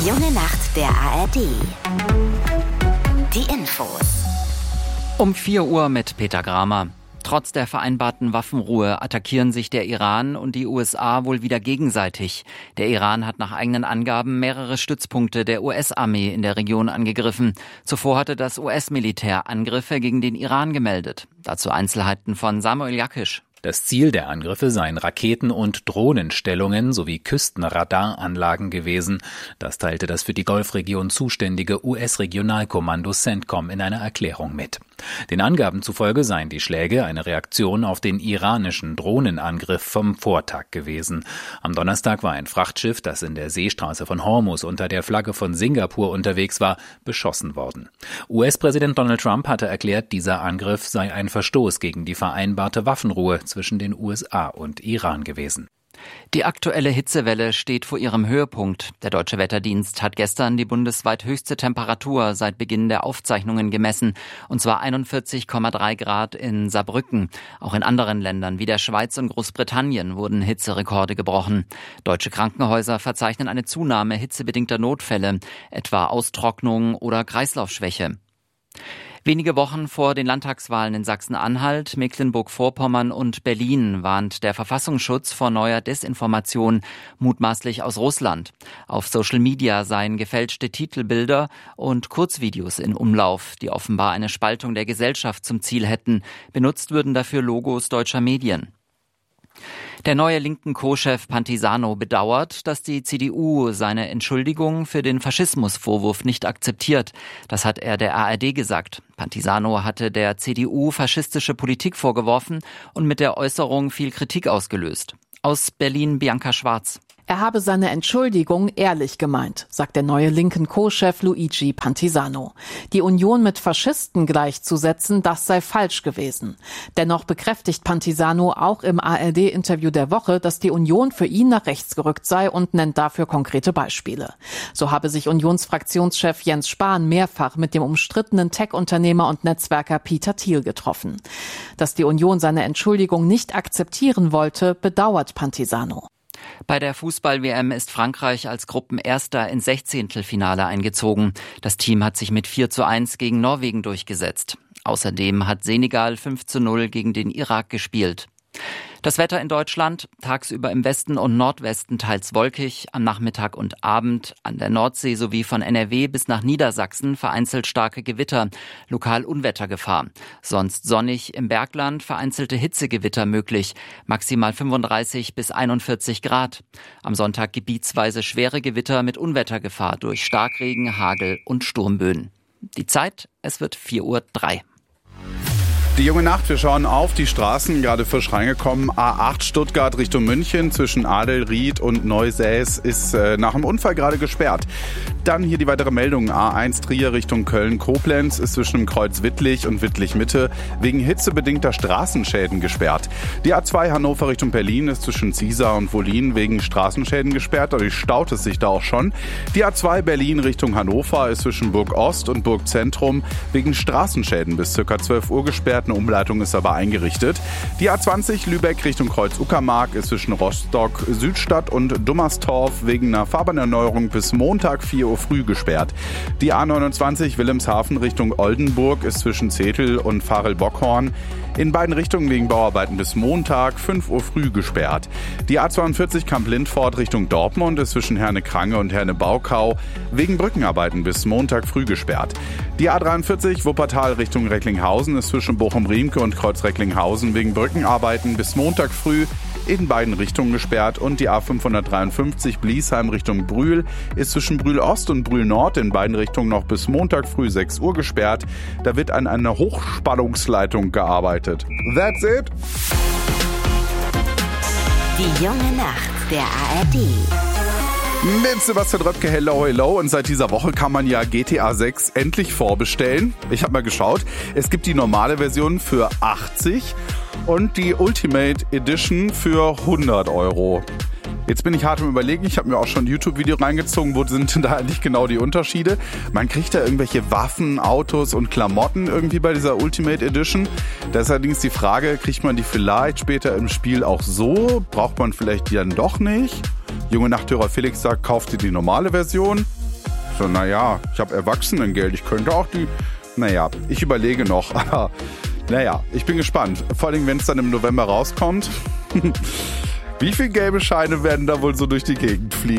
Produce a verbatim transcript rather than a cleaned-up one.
Die junge Nacht der A R D. Die Infos. Um vier Uhr mit Peter Gramer. Trotz der vereinbarten Waffenruhe attackieren sich der Iran und die U S A wohl wieder gegenseitig. Der Iran hat nach eigenen Angaben mehrere Stützpunkte der U S-Armee in der Region angegriffen. Zuvor hatte das U S-Militär Angriffe gegen den Iran gemeldet. Dazu Einzelheiten von Samuel Jakisch. Das Ziel der Angriffe seien Raketen- und Drohnenstellungen sowie Küstenradaranlagen gewesen. Das teilte das für die Golfregion zuständige U S-Regionalkommando CENTCOM in einer Erklärung mit. Den Angaben zufolge seien die Schläge eine Reaktion auf den iranischen Drohnenangriff vom Vortag gewesen. Am Donnerstag war ein Frachtschiff, das in der Seestraße von Hormuz unter der Flagge von Singapur unterwegs war, beschossen worden. U S-Präsident Donald Trump hatte erklärt, dieser Angriff sei ein Verstoß gegen die vereinbarte Waffenruhe zwischen den U S A und Iran gewesen. Die aktuelle Hitzewelle steht vor ihrem Höhepunkt. Der Deutsche Wetterdienst hat gestern die bundesweit höchste Temperatur seit Beginn der Aufzeichnungen gemessen, und zwar einundvierzig Komma drei Grad in Saarbrücken. Auch in anderen Ländern wie der Schweiz und Großbritannien wurden Hitzerekorde gebrochen. Deutsche Krankenhäuser verzeichnen eine Zunahme hitzebedingter Notfälle, etwa Austrocknung oder Kreislaufschwäche. Wenige Wochen vor den Landtagswahlen in Sachsen-Anhalt, Mecklenburg-Vorpommern und Berlin warnt der Verfassungsschutz vor neuer Desinformation, mutmaßlich aus Russland. Auf Social Media seien gefälschte Titelbilder und Kurzvideos in Umlauf, die offenbar eine Spaltung der Gesellschaft zum Ziel hätten. Benutzt würden dafür Logos deutscher Medien. Der neue linken Co-Chef Pantisano bedauert, dass die C D U seine Entschuldigung für den Faschismusvorwurf nicht akzeptiert. Das hat er der A R D gesagt. Pantisano hatte der C D U faschistische Politik vorgeworfen und mit der Äußerung viel Kritik ausgelöst. Aus Berlin Bianca Schwarz. Er habe seine Entschuldigung ehrlich gemeint, sagt der neue linken Co-Chef Luigi Pantisano. Die Union mit Faschisten gleichzusetzen, das sei falsch gewesen. Dennoch bekräftigt Pantisano auch im A R D-Interview der Woche, dass die Union für ihn nach rechts gerückt sei und nennt dafür konkrete Beispiele. So habe sich Unionsfraktionschef Jens Spahn mehrfach mit dem umstrittenen Tech-Unternehmer und Netzwerker Peter Thiel getroffen. Dass die Union seine Entschuldigung nicht akzeptieren wollte, bedauert Pantisano. Bei der Fußball-W M ist Frankreich als Gruppenerster ins Sechzehntelfinale eingezogen. Das Team hat sich mit vier zu eins gegen Norwegen durchgesetzt. Außerdem hat Senegal fünf zu null gegen den Irak gespielt. Das Wetter in Deutschland, tagsüber im Westen und Nordwesten teils wolkig, am Nachmittag und Abend an der Nordsee sowie von N R W bis nach Niedersachsen vereinzelt starke Gewitter, lokal Unwettergefahr. Sonst sonnig im Bergland, vereinzelte Hitzegewitter möglich, maximal fünfunddreißig bis einundvierzig Grad. Am Sonntag gebietsweise schwere Gewitter mit Unwettergefahr durch Starkregen, Hagel und Sturmböen. Die Zeit, es wird vier Uhr drei. Die junge Nacht, wir schauen auf die Straßen, gerade frisch reingekommen. A acht Stuttgart Richtung München zwischen Adelried und Neusäß ist äh, nach dem Unfall gerade gesperrt. Dann hier die weitere Meldung. A eins Trier Richtung Köln-Koblenz ist zwischen dem Kreuz Wittlich und Wittlich-Mitte wegen hitzebedingter Straßenschäden gesperrt. Die A zwei Hannover Richtung Berlin ist zwischen Ziesar und Wollin wegen Straßenschäden gesperrt. Dadurch staut es sich da auch schon. Die A zwei Berlin Richtung Hannover ist zwischen Burg Ost und Burg Zentrum wegen Straßenschäden bis ca. zwölf Uhr gesperrt. Eine Umleitung ist aber eingerichtet. Die A zwanzig Lübeck Richtung Kreuz-Uckermark ist zwischen Rostock Südstadt und Dummerstorf wegen einer Fahrbahnerneuerung bis Montag vier Uhr früh gesperrt. Die A neunundzwanzig Wilhelmshaven Richtung Oldenburg ist zwischen Zetel und Varel-Bockhorn in beiden Richtungen wegen Bauarbeiten bis Montag fünf Uhr früh gesperrt. Die A zweiundvierzig Kamp-Lindfort Richtung Dortmund ist zwischen Herne-Krange und Herne-Baukau wegen Brückenarbeiten bis Montag früh gesperrt. Die A dreiundvierzig Wuppertal Richtung Recklinghausen ist zwischen Bochum-Riemke und Kreuz-Recklinghausen wegen Brückenarbeiten bis Montag früh in beiden Richtungen gesperrt. Und die A fünfhundertdreiundfünfzig Bliesheim Richtung Brühl ist zwischen Brühl Ost und Brühl Nord in beiden Richtungen noch bis Montag früh sechs Uhr gesperrt. Da wird an einer Hochspannungsleitung gearbeitet. That's it. Die junge Nacht der A R D. Mit Sebastian Röpke, hello, hello. Und seit dieser Woche kann man ja G T A sechs endlich vorbestellen. Ich habe mal geschaut. Es gibt die normale Version für achtzig und die Ultimate Edition für hundert Euro. Jetzt bin ich hart am Überlegen, ich habe mir auch schon ein YouTube-Video reingezogen, wo sind denn da eigentlich genau die Unterschiede? Man kriegt da irgendwelche Waffen, Autos und Klamotten irgendwie bei dieser Ultimate Edition. Da ist allerdings die Frage, kriegt man die vielleicht später im Spiel auch so? Braucht man vielleicht die dann doch nicht? Junge Nachthörer Felix sagt, kauft ihr die normale Version? So, naja, ich habe Erwachsenengeld, ich könnte auch die... Naja, ich überlege noch, aber naja, ich bin gespannt. Vor allem, wenn es dann im November rauskommt. Wie viele gelbe Scheine werden da wohl so durch die Gegend fliegen?